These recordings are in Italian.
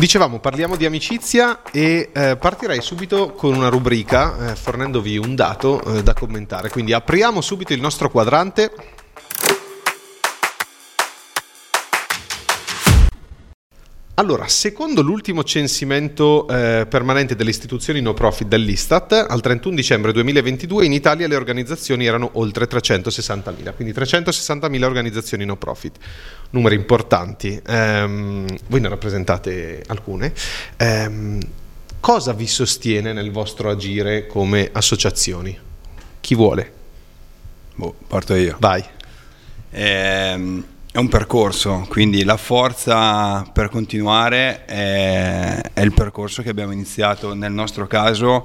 Dicevamo, parliamo di amicizia e partirei subito con una rubrica fornendovi un dato da commentare. Quindi apriamo subito il nostro quadrante. Allora, secondo l'ultimo censimento permanente delle istituzioni no profit dell'Istat, al 31 dicembre 2022 in Italia le organizzazioni erano oltre 360.000, quindi 360.000 organizzazioni no profit, numeri importanti. Voi ne rappresentate alcune. Cosa vi sostiene nel vostro agire come associazioni? Chi vuole? Parto io. Vai. È un percorso, quindi la forza per continuare è il percorso che abbiamo iniziato nel nostro caso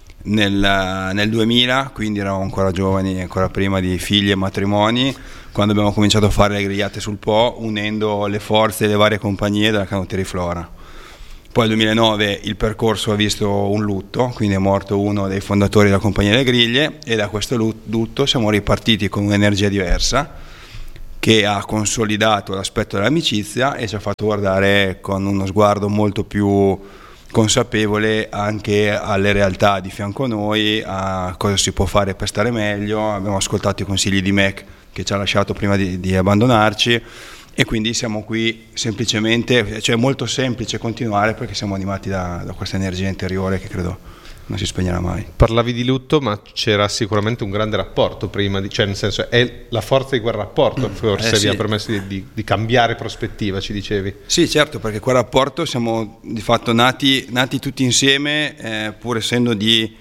nel 2000, quindi eravamo ancora giovani, ancora prima di figli e matrimoni, quando abbiamo cominciato a fare le grigliate sul Po, unendo le forze delle varie compagnie della Canottieri Flora. Poi nel 2009 il percorso ha visto un lutto, quindi è morto uno dei fondatori della compagnia delle griglie e da questo lutto siamo ripartiti con un'energia diversa che ha consolidato l'aspetto dell'amicizia e ci ha fatto guardare con uno sguardo molto più consapevole anche alle realtà di fianco a noi, a cosa si può fare per stare meglio. Abbiamo ascoltato i consigli di Mac che ci ha lasciato prima di abbandonarci e quindi siamo qui semplicemente, cioè è molto semplice continuare perché siamo animati da questa energia interiore che credo non si spegnerà mai. Parlavi di lutto, ma c'era sicuramente un grande rapporto prima, cioè nel senso è la forza di quel rapporto forse vi ha permesso di cambiare prospettiva, ci dicevi? Sì, certo, perché quel rapporto siamo di fatto nati tutti insieme, pur essendo di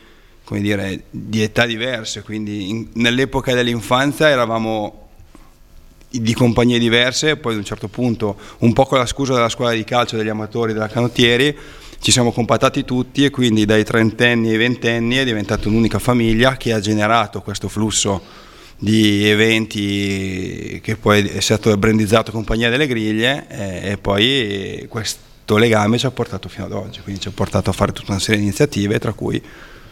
età diverse, quindi nell'epoca dell'infanzia eravamo di compagnie diverse, poi ad un certo punto, un po' con la scusa della scuola di calcio degli amatori della Canottieri, ci siamo compattati tutti e quindi dai trentenni ai ventenni è diventata un'unica famiglia che ha generato questo flusso di eventi che poi è stato brandizzato Compagnia delle Griglie e poi questo legame ci ha portato fino ad oggi, quindi ci ha portato a fare tutta una serie di iniziative, tra cui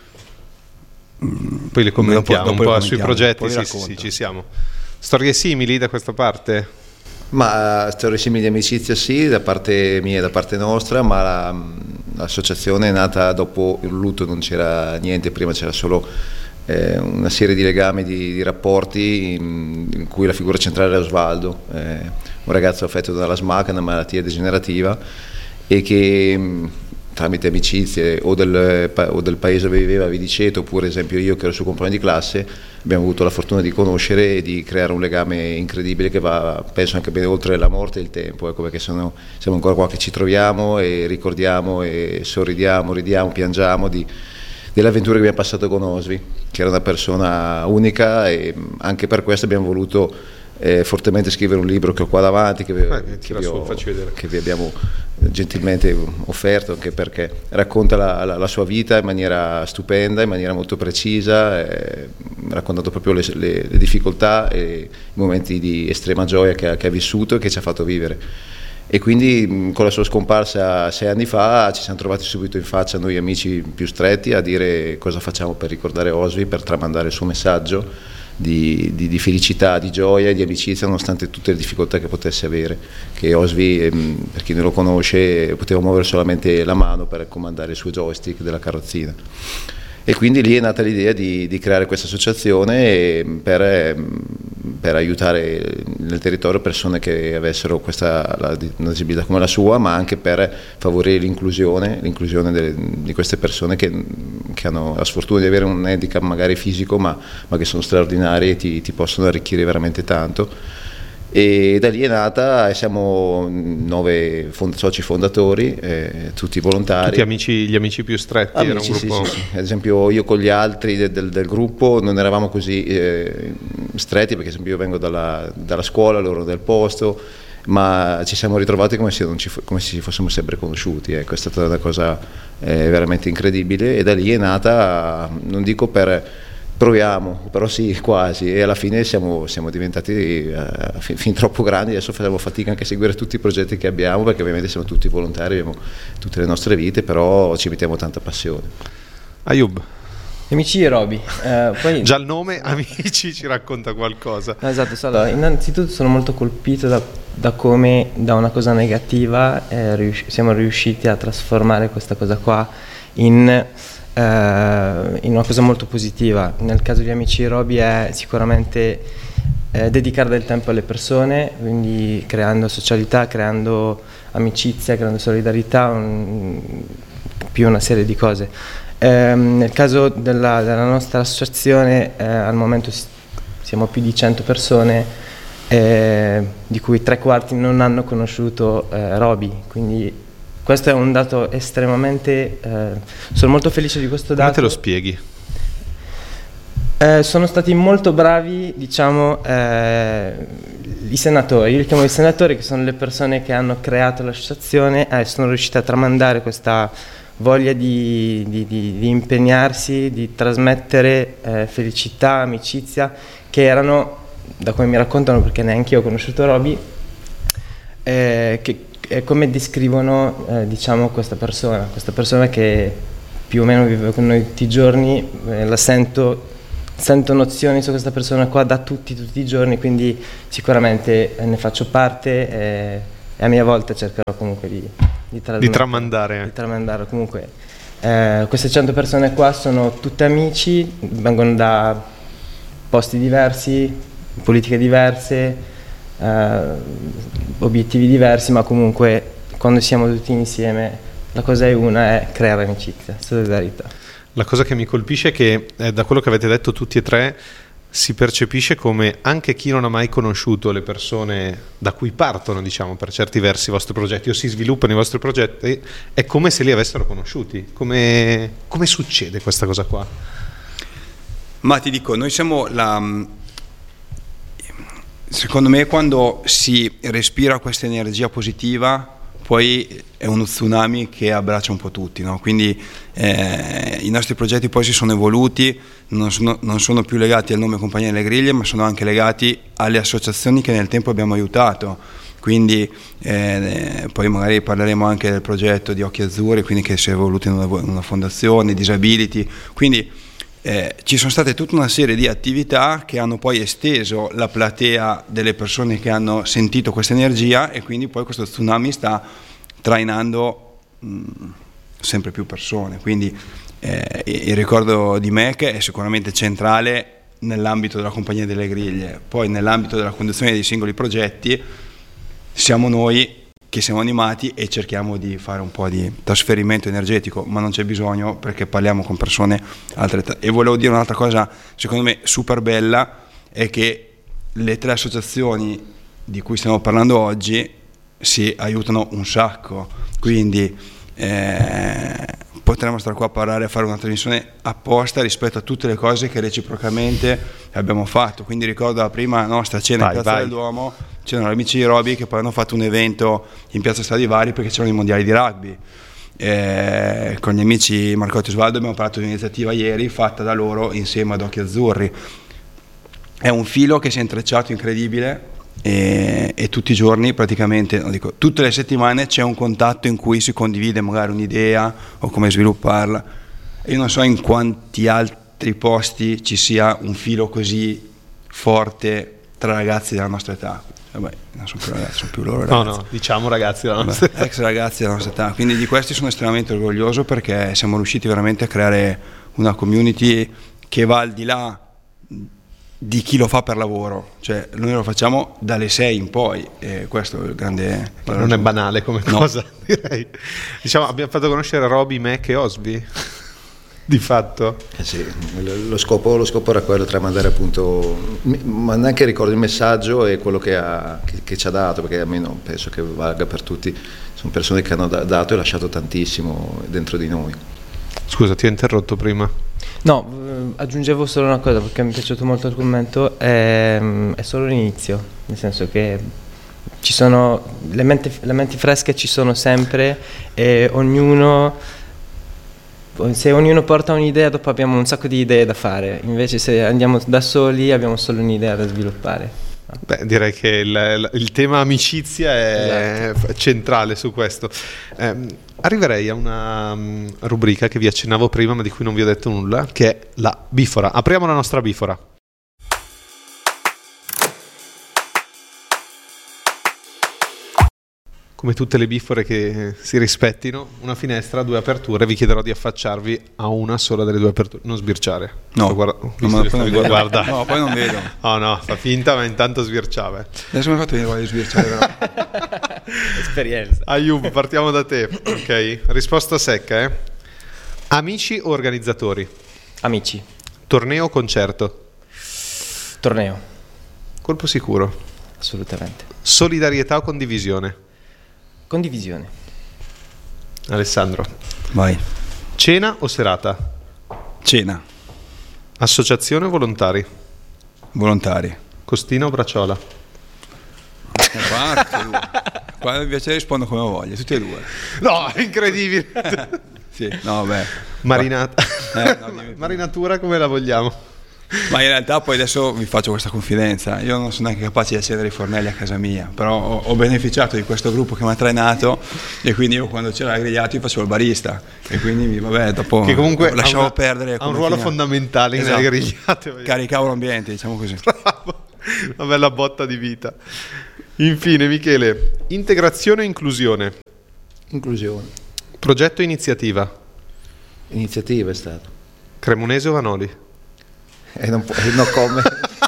poi le commentiamo dopo un po' sui progetti. Sì, ci siamo. Storie simili da questa parte? Ma storie simili di amicizia sì, da parte mia e da parte nostra, ma l'associazione è nata dopo il lutto, non c'era niente, prima c'era solo una serie di legami, di rapporti in cui la figura centrale era Osvaldo, un ragazzo affetto dalla SMAC, una malattia degenerativa, e che tramite amicizie o del paese dove viveva a Vidiceto, oppure ad esempio io che ero suo compagno di classe, abbiamo avuto la fortuna di conoscere e di creare un legame incredibile che va, penso, anche bene oltre la morte e il tempo, ecco, perché siamo ancora qua che ci troviamo e ricordiamo e sorridiamo, ridiamo, piangiamo delle avventure che abbiamo passato con Osvi, che era una persona unica, e anche per questo abbiamo voluto fortemente scrivere un libro che ho qua davanti, che vi abbiamo gentilmente offerto, anche perché racconta la sua vita in maniera stupenda, in maniera molto precisa, raccontando proprio le difficoltà e i momenti di estrema gioia che ha vissuto e che ci ha fatto vivere. E quindi con la sua scomparsa 6 anni fa ci siamo trovati subito in faccia, noi amici più stretti, a dire cosa facciamo per ricordare Osvi, per tramandare il suo messaggio di felicità, di gioia e di amicizia, nonostante tutte le difficoltà che potesse avere, che Osvi, per chi non lo conosce, poteva muovere solamente la mano per comandare il suo joystick della carrozzina. E quindi lì è nata l'idea di creare questa associazione per aiutare nel territorio persone che avessero una disabilità come la sua, ma anche per favorire l'inclusione di queste persone che hanno la sfortuna di avere un handicap magari fisico, ma che sono straordinari e ti possono arricchire veramente tanto. E da lì è nata, e siamo 9 soci fondatori, tutti volontari. Tutti gli amici più stretti? Era un gruppo... sì. Ad esempio io con gli altri del gruppo non eravamo così stretti, perché ad esempio io vengo dalla scuola, loro del posto, ma ci siamo ritrovati come se ci fossimo sempre conosciuti, ecco, è stata una cosa veramente incredibile, e da lì è nata, non dico proviamo, però sì, quasi, e alla fine siamo diventati fin troppo grandi. Adesso facciamo fatica anche a seguire tutti i progetti che abbiamo, perché ovviamente siamo tutti volontari, abbiamo tutte le nostre vite, però ci mettiamo tanta passione. Ayub. Amici e Roby. Poi... Già il nome Amici ci racconta qualcosa. Esatto, allora, innanzitutto sono molto colpito da come da una cosa negativa siamo riusciti a trasformare questa cosa qua in una cosa molto positiva. Nel caso di Amici Roby è sicuramente dedicare del tempo alle persone, quindi creando socialità, creando amicizia, creando solidarietà, più una serie di cose. Nel caso della nostra associazione al momento siamo più di 100 persone, di cui 3/4 non hanno conosciuto Roby, quindi questo è un dato estremamente... sono molto felice di questo dato. Come te lo spieghi? Sono stati molto bravi, diciamo, i senatori. Io li chiamo i senatori, che sono le persone che hanno creato l'associazione e sono riusciti a tramandare questa voglia di impegnarsi, di trasmettere felicità, amicizia, che erano, da come mi raccontano, perché neanche io ho conosciuto Roby, che come descrivono diciamo questa persona che più o meno vive con noi tutti i giorni, la sento nozioni su questa persona qua da tutti i giorni, quindi sicuramente ne faccio parte e a mia volta cercherò comunque di tramandare comunque. Queste 100 persone qua sono tutte amici, vengono da posti diversi, politiche diverse, obiettivi diversi, ma comunque quando siamo tutti insieme la cosa è creare amicizia, solidarietà. La cosa che mi colpisce è che da quello che avete detto tutti e tre si percepisce come anche chi non ha mai conosciuto le persone da cui partono, diciamo, per certi versi i vostri progetti o si sviluppano i vostri progetti, è come se li avessero conosciuti. Come succede questa cosa qua? Ma ti dico, noi siamo secondo me quando si respira questa energia positiva poi è uno tsunami che abbraccia un po' tutti, no? Quindi i nostri progetti poi si sono evoluti, non sono più legati al nome Compagnia delle Griglie, ma sono anche legati alle associazioni che nel tempo abbiamo aiutato. Quindi poi magari parleremo anche del progetto di Occhi Azzurri, quindi che si è evoluto in una fondazione, Disability, quindi ci sono state tutta una serie di attività che hanno poi esteso la platea delle persone che hanno sentito questa energia e quindi poi questo tsunami sta trainando sempre più persone. Quindi il ricordo di Mac è sicuramente centrale nell'ambito della Compagnia delle Griglie, poi nell'ambito della conduzione dei singoli progetti siamo noi che siamo animati e cerchiamo di fare un po' di trasferimento energetico, ma non c'è bisogno perché parliamo con persone altrettante. E volevo dire un'altra cosa, secondo me super bella, è che le 3 associazioni di cui stiamo parlando oggi si aiutano un sacco, quindi potremmo stare qua a parlare, a fare una trasmissione apposta rispetto a tutte le cose che reciprocamente abbiamo fatto. Quindi ricordo la prima nostra cena in Piazza del Duomo, c'erano gli Amici di Roby che poi hanno fatto un evento in Piazza Stradivari perché c'erano i mondiali di rugby. Con gli amici Marcotti e Osvaldo abbiamo parlato di un'iniziativa ieri fatta da loro insieme ad Occhi Azzurri. È un filo che si è intrecciato incredibile e tutti i giorni praticamente, no, dico, tutte le settimane c'è un contatto in cui si condivide magari un'idea o come svilupparla. E io non so in quanti altri posti ci sia un filo così forte tra ragazzi della nostra età. Vabbè, non sono più ragazzi, sono più loro ragazzi. No, diciamo ragazzi della nostra età. Ex ragazzi della nostra età. Quindi di questi sono estremamente orgoglioso perché siamo riusciti veramente a creare una community che va al di là di chi lo fa per lavoro, cioè noi lo facciamo dalle 6 in poi e questo è il grande... Non è banale come cosa, direi. Diciamo, abbiamo fatto conoscere Roby, Mac e Osby. Di fatto? Sì, lo scopo era quello, tramandare appunto, ma neanche ricordo il messaggio e quello che ci ha dato, perché almeno penso che valga per tutti, sono persone che hanno dato e lasciato tantissimo dentro di noi. Scusa, ti ho interrotto prima. No, aggiungevo solo una cosa perché mi è piaciuto molto il commento, è solo l'inizio, nel senso che ci sono le menti fresche, ci sono sempre e se ognuno porta un'idea dopo abbiamo un sacco di idee da fare, invece se andiamo da soli abbiamo solo un'idea da sviluppare. Beh, direi che il tema amicizia è centrale su questo. Arriverei a una rubrica che vi accennavo prima ma di cui non vi ho detto nulla, che è la bifora. Apriamo la nostra bifora. come tutte le bifore che si rispettino, una finestra, 2 aperture. Vi chiederò di affacciarvi a una sola delle 2 aperture, non sbirciare. No, guarda. No, poi non vedo. Oh no, fa finta, ma intanto sbirciava. Adesso mi hai fatto venire voglia di sbirciare però. Esperienza. Ayub, partiamo da te. Ok, risposta secca, Amici o organizzatori? Amici. Torneo o concerto? Torneo. Colpo sicuro. Assolutamente. Solidarietà o condivisione? Condivisione. Alessandro. Vai. Cena o serata? Cena. Associazione o volontari? Volontari. Costina o bracciola? Quando mi piace rispondo come voglio, tutti e 2. No, incredibile. Sì, no, beh. Marinata. No, Marinatura come la vogliamo? Ma in realtà poi adesso vi faccio questa confidenza, io non sono neanche capace di accendere i fornelli a casa mia, però ho beneficiato di questo gruppo che mi ha trainato e quindi io quando c'era la grigliata io facevo il barista e quindi vabbè dopo che comunque lasciavo perdere. Ha un ruolo fondamentale nelle grigliate. Caricavo l'ambiente, diciamo così. Bravo, una bella botta di vita. Infine Michele, integrazione e inclusione? Inclusione. Progetto e iniziativa? Iniziativa è stato. Cremonese o Vanoli? No come.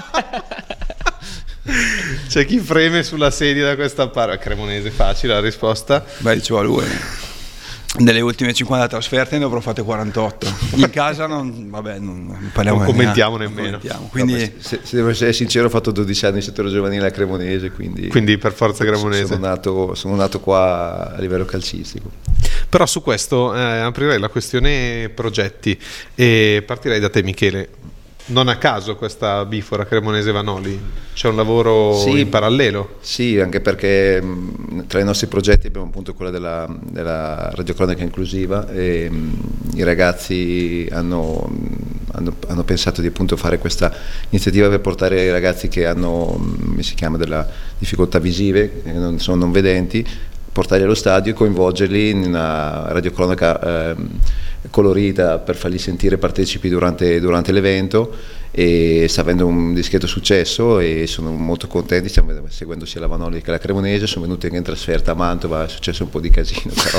C'è chi freme sulla sedia da questa parte. Cremonese, facile la risposta. Beh, diceva lui. Nelle ultime 50 trasferte ne avrò fatte 48. In casa non parliamo, non commentiamo nemmeno. Quindi no, se devo essere sincero, ho fatto 12 anni in settore giovanile a Cremonese, quindi per forza Cremonese. Sono nato qua a livello calcistico. Però su questo aprirei la questione progetti e partirei da te Michele. Non a caso questa bifora Cremonese-Vanoli, c'è un lavoro in parallelo? Sì, anche perché tra i nostri progetti abbiamo appunto quello della radiocronaca inclusiva e i ragazzi hanno pensato di appunto fare questa iniziativa per portare i ragazzi che hanno, come si chiama, della difficoltà visive, sono non vedenti, portarli allo stadio e coinvolgerli in una radiocronaca colorita per farli sentire partecipi durante l'evento, e sta avendo un discreto successo e sono molto contenti. Stiamo seguendo sia la Vanoli che la Cremonese, sono venuti anche in trasferta a Mantova, è successo un po' di casino però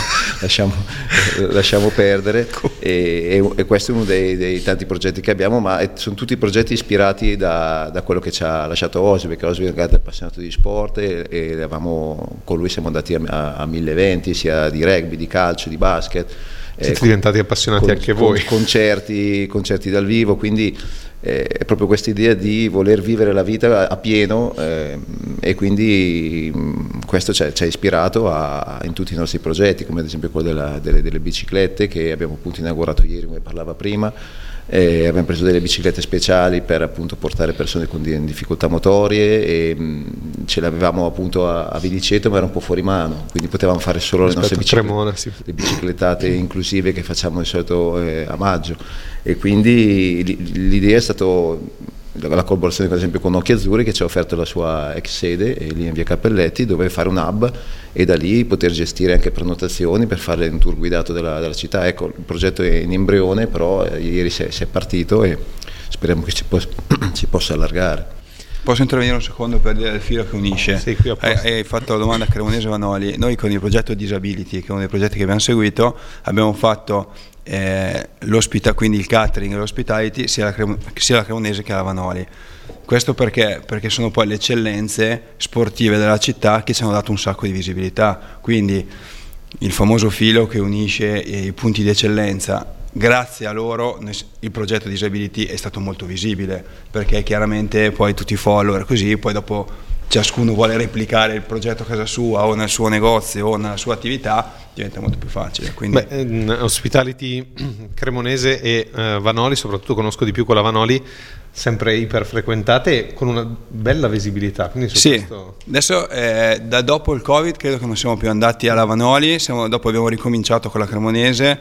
lasciamo perdere e questo è uno dei tanti progetti che abbiamo, ma sono tutti progetti ispirati da quello che ci ha lasciato Osby, perché Osby è un grande appassionato di sport e con lui siamo andati a 1000 eventi sia di rugby, di calcio, di basket. Siete diventati appassionati anche voi. Concerti dal vivo, quindi è proprio questa idea di voler vivere la vita a pieno e quindi questo ci ha ispirato in tutti i nostri progetti, come ad esempio quello delle biciclette che abbiamo appunto inaugurato ieri, come parlava prima. Abbiamo preso delle biciclette speciali per appunto portare persone con difficoltà motorie e ce l'avevamo appunto a Viliceto, ma era un po' fuori mano, quindi potevamo fare solo le nostre le biciclettate inclusive che facciamo di solito a maggio, e quindi l'idea è stato la collaborazione per esempio con Occhi Azzurri, che ci ha offerto la sua ex sede lì in via Cappelletti, dove fare un hub e da lì poter gestire anche prenotazioni per fare un tour guidato della città. Ecco, il progetto è in embrione, però ieri si è partito e speriamo che si possa allargare. Posso intervenire un secondo per dire il filo che unisce? Sì, qui hai fatto la domanda a Cremonese Vanoli. Noi con il progetto Disability, che è uno dei progetti che abbiamo seguito, abbiamo fatto quindi il catering e l'hospitality sia la Cremonese che la Vanoli. Questo perché sono poi le eccellenze sportive della città che ci hanno dato un sacco di visibilità, quindi il famoso filo che unisce i punti di eccellenza. Grazie a loro il progetto Disability è stato molto visibile, perché chiaramente poi tutti i follower così, poi dopo ciascuno vuole replicare il progetto a casa sua o nel suo negozio o nella sua attività, diventa molto più facile. Quindi Hospitality Cremonese e Vanoli, soprattutto conosco di più con la Vanoli, sempre iper frequentate con una bella visibilità. Quindi questo... Adesso da dopo il Covid credo che non siamo più andati alla Vanoli, dopo abbiamo ricominciato con la Cremonese.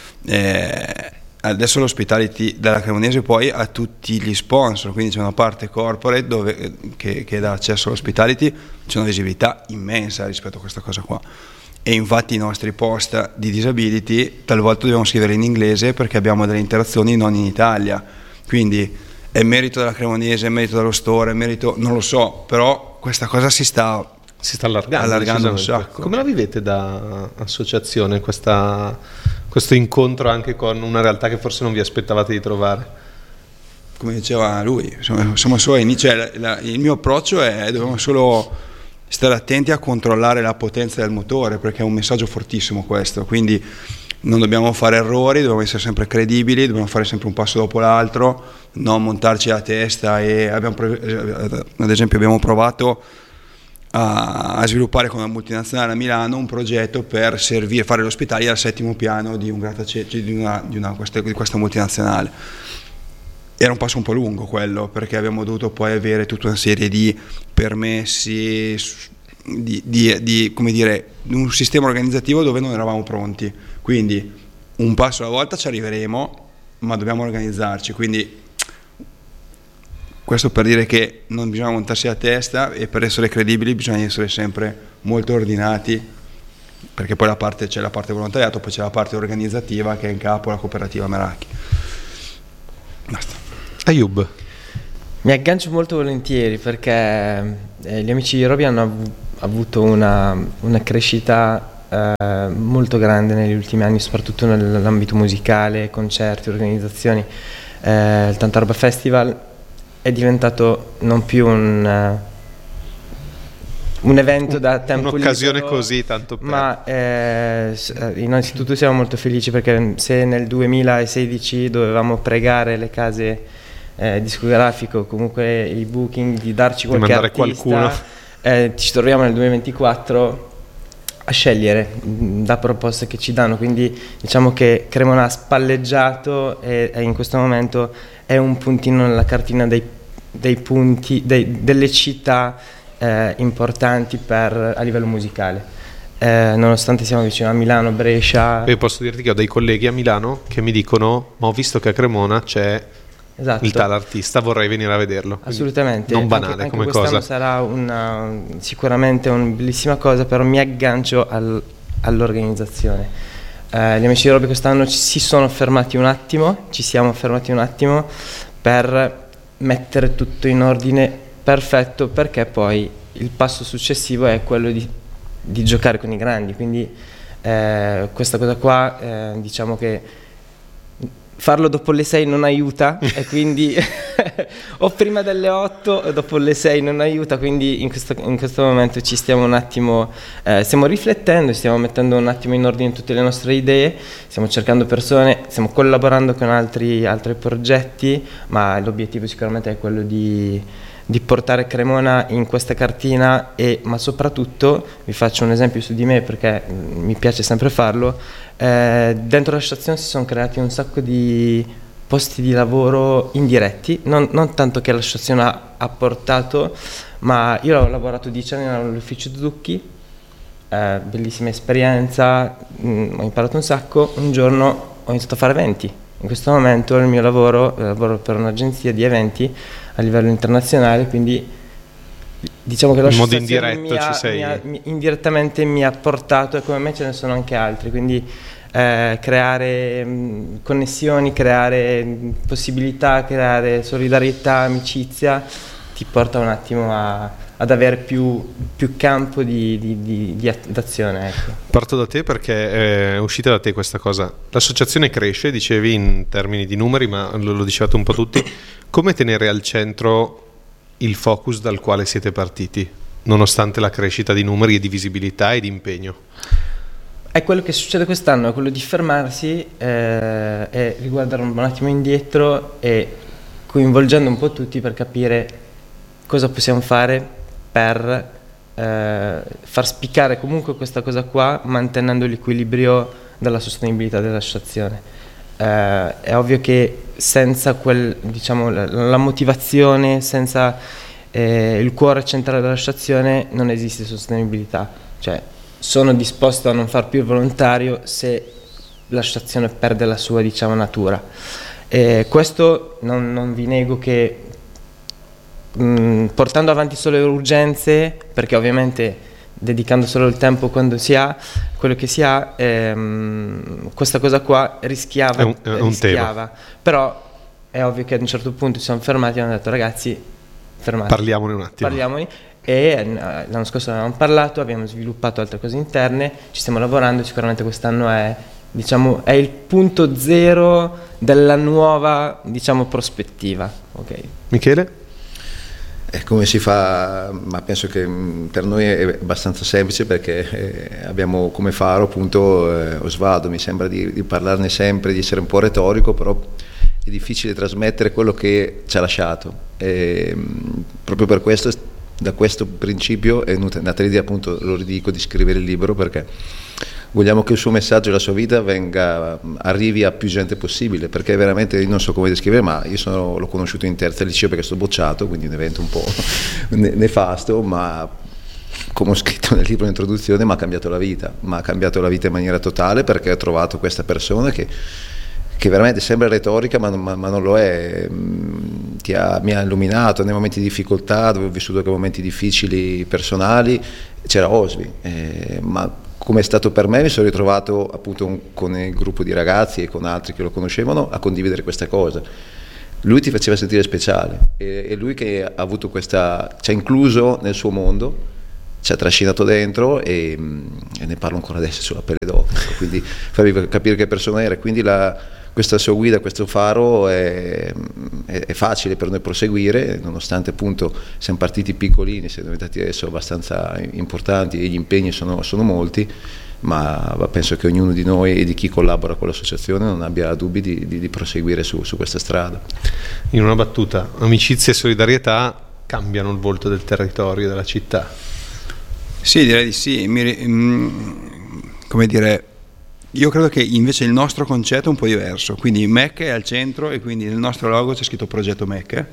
Adesso l'hospitality della Cremonese poi ha tutti gli sponsor, quindi c'è una parte corporate che dà accesso all'hospitality, c'è una visibilità immensa rispetto a questa cosa qua, e infatti i nostri post di disability talvolta dobbiamo scrivere in inglese perché abbiamo delle interazioni non in Italia, quindi è merito della Cremonese, è merito dello store, è merito, non lo so, però questa cosa si sta Si sta allargando un sacco. Come la vivete da associazione questo incontro anche con una realtà che forse non vi aspettavate di trovare? Come diceva lui, siamo solo all'inizio, il mio approccio è dobbiamo solo stare attenti a controllare la potenza del motore, perché è un messaggio fortissimo questo, quindi non dobbiamo fare errori, dobbiamo essere sempre credibili, dobbiamo fare sempre un passo dopo l'altro, non montarci la testa. E ad esempio abbiamo provato a sviluppare con una multinazionale a Milano un progetto per fare l'ospitale al 7° piano di un grattacielo di questa multinazionale. Era un passo un po' lungo quello, perché abbiamo dovuto poi avere tutta una serie di permessi, come dire, un sistema organizzativo dove non eravamo pronti. Quindi un passo alla volta ci arriveremo, ma dobbiamo organizzarci. Quindi questo per dire che non bisogna montarsi la testa, e per essere credibili bisogna essere sempre molto ordinati, perché poi c'è la parte volontariato, poi c'è la parte organizzativa che è in capo alla cooperativa Meraki. Basta. Ayub. Mi aggancio molto volentieri perché gli amici di Roby hanno avuto una crescita molto grande negli ultimi anni, soprattutto nell'ambito musicale, concerti, organizzazioni. Il Tantaroba Festival è diventato non più un evento da tempo un'occasione libero, così tanto per... ma innanzitutto siamo molto felici perché se nel 2016 dovevamo pregare le case discografiche, comunque i booking, di darci qualche artista, ci troviamo nel 2024 a scegliere da proposte che ci danno, quindi diciamo che Cremona ha spalleggiato e in questo momento è un puntino nella cartina dei punti delle città importanti a livello musicale, nonostante siamo vicino a Milano, Brescia. Io posso dirti che ho dei colleghi a Milano che mi dicono: ma ho visto che a Cremona c'è il tal artista, vorrei venire a vederlo. Assolutamente, non banale anche come quest'anno cosa. Sarà sicuramente una bellissima cosa, però mi aggancio all'organizzazione. Gli amici di Roby quest'anno ci siamo fermati un attimo per mettere tutto in ordine perfetto, perché poi il passo successivo è quello di giocare con i grandi, quindi questa cosa qua diciamo che farlo dopo le 6 non aiuta e quindi o prima delle 8 o dopo le 6 non aiuta, quindi in questo momento ci stiamo un attimo stiamo riflettendo, stiamo mettendo un attimo in ordine tutte le nostre idee, stiamo cercando persone, stiamo collaborando con altri progetti, ma l'obiettivo sicuramente è quello di portare Cremona in questa cartina, ma soprattutto vi faccio un esempio su di me perché mi piace sempre farlo. Dentro l'associazione si sono creati un sacco di posti di lavoro indiretti, non tanto che l'associazione ha portato, ma io ho lavorato 10 anni all'ufficio Zucchi, bellissima esperienza, ho imparato un sacco. Un giorno ho iniziato a fare eventi. In questo momento il mio lavoro per un'agenzia di eventi a livello internazionale, quindi diciamo che l'associazione indirettamente mi ha portato, e come me ce ne sono anche altri, quindi creare connessioni, creare possibilità, creare solidarietà, amicizia ti porta un attimo ad avere più campo d'azione, ecco. Parto da te perché è uscita da te questa cosa. L'associazione cresce, dicevi in termini di numeri, ma lo dicevate un po' tutti. Come tenere al centro il focus dal quale siete partiti, nonostante la crescita di numeri e di visibilità e di impegno? È quello che succede quest'anno, è quello di fermarsi e riguardare un attimo indietro e coinvolgendo un po' tutti per capire cosa possiamo fare per far spiccare comunque questa cosa qua, mantenendo l'equilibrio della sostenibilità dell'associazione. È ovvio che senza la motivazione, senza il cuore centrale dell'associazione non esiste sostenibilità. Cioè, sono disposto a non far più il volontario se l'associazione perde la sua natura. Questo non vi nego che portando avanti solo le urgenze, perché ovviamente dedicando solo il tempo quando si ha quello che si ha, questa cosa qua rischiava, tema. Però è ovvio che ad un certo punto ci siamo fermati e hanno detto: ragazzi, fermate, parliamone un attimo. e l'anno scorso ne avevamo parlato, abbiamo sviluppato altre cose interne, ci stiamo lavorando, sicuramente quest'anno è il punto zero della nuova, prospettiva. Okay. Michele? Come si fa? Ma penso che per noi è abbastanza semplice, perché abbiamo come faro appunto Osvaldo. Mi sembra di parlarne sempre, di essere un po' retorico, però è difficile trasmettere quello che ci ha lasciato. Proprio per questo, da questo principio è nata l'idea, appunto, lo ridico, di scrivere il libro, perché vogliamo che il suo messaggio e la sua vita arrivi a più gente possibile, perché veramente io non so come descrivere, ma io l'ho conosciuto in terza liceo perché sto bocciato, quindi un evento un po' nefasto, ma come ho scritto nel libro in introduzione, mi ha cambiato la vita in maniera totale, perché ho trovato questa persona che veramente sembra retorica, ma non lo è. Mi ha illuminato nei momenti di difficoltà, dove ho vissuto anche momenti difficili personali. C'era Osvi, ma come è stato per me, mi sono ritrovato appunto con il gruppo di ragazzi e con altri che lo conoscevano a condividere questa cosa. Lui ti faceva sentire speciale, e lui che ha avuto ci ha incluso nel suo mondo, ci ha trascinato dentro, e ne parlo ancora adesso sulla pelle d'oca, quindi farvi capire che persona era. Quindi questa sua guida, questo faro è facile per noi proseguire, nonostante appunto siamo partiti piccolini, siamo diventati adesso abbastanza importanti e gli impegni sono molti, ma penso che ognuno di noi e di chi collabora con l'associazione non abbia dubbi di proseguire su questa strada. In una battuta, amicizia e solidarietà cambiano il volto del territorio, della città? Sì, direi di sì. Come dire, io credo che invece il nostro concetto è un po' diverso, quindi MEC è al centro, e quindi nel nostro logo c'è scritto progetto MEC.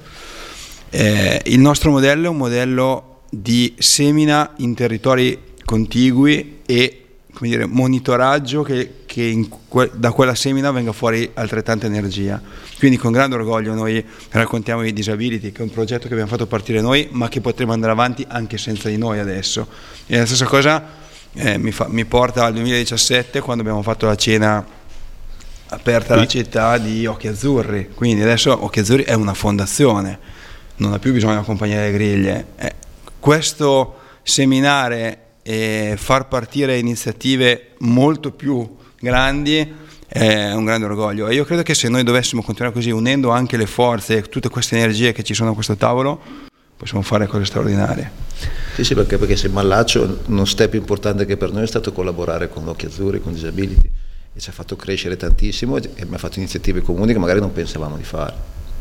Il nostro modello è un modello di semina in territori contigui e, come dire, monitoraggio che da quella semina venga fuori altrettanta energia. Quindi con grande orgoglio noi raccontiamo i Disability, che è un progetto che abbiamo fatto partire noi, ma che potremo andare avanti anche senza di noi adesso. E la stessa cosa mi porta al 2017, quando abbiamo fatto la cena aperta alla città di Occhi Azzurri. Quindi adesso Occhi Azzurri è una fondazione, non ha più bisogno di accompagnare le griglie. Questo seminare e far partire iniziative molto più grandi è un grande orgoglio, e io credo che se noi dovessimo continuare così, unendo anche le forze e tutte queste energie che ci sono a questo tavolo, possiamo fare cose straordinarie. Sì, perché se Mallaccio, uno step importante che per noi è stato collaborare con Occhi Azzurri, con Disability, e ci ha fatto crescere tantissimo, e mi ha fatto iniziative comuni che magari non pensavamo di fare.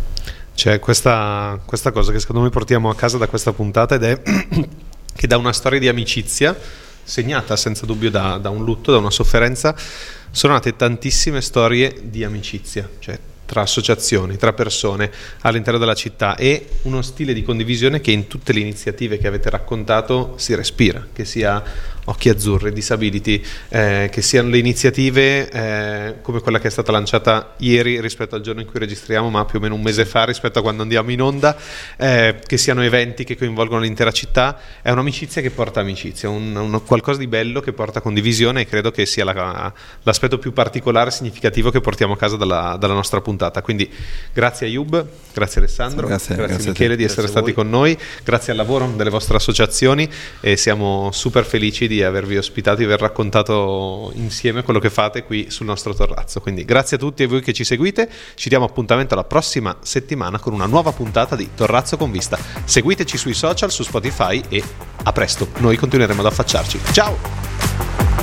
C'è questa cosa che secondo me portiamo a casa da questa puntata, ed è che da una storia di amicizia segnata senza dubbio da un lutto, da una sofferenza, sono nate tantissime storie di amicizia, cioè tra associazioni, tra persone all'interno della città, e uno stile di condivisione che in tutte le iniziative che avete raccontato si respira, che sia Occhi Azzurri, Disability, che siano le iniziative come quella che è stata lanciata ieri rispetto al giorno in cui registriamo, ma più o meno un mese fa rispetto a quando andiamo in onda, che siano eventi che coinvolgono l'intera città. È un'amicizia che porta amicizia, un qualcosa di bello che porta condivisione, e credo che sia l'aspetto più particolare e significativo che portiamo a casa dalla nostra puntata. Quindi grazie a Yub, grazie Alessandro, grazie Michele di essere stati con noi, grazie al lavoro delle vostre associazioni, e siamo super felici di avervi ospitato e aver raccontato insieme quello che fate qui sul nostro Torrazzo. Quindi grazie a tutti e voi che ci seguite, ci diamo appuntamento alla prossima settimana con una nuova puntata di Torrazzo con Vista. Seguiteci sui social, su Spotify, e a presto, noi continueremo ad affacciarci. Ciao!